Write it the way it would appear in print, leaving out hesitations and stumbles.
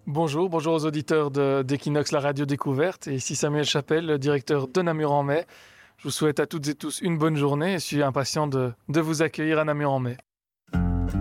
Bonjour aux auditeurs d'Equinox, la radio découverte. Et ici Samuel Chapelle, le directeur de Namur en mai. Je vous souhaite à toutes et tous une bonne journée et je suis impatient de vous accueillir à Namur en mai.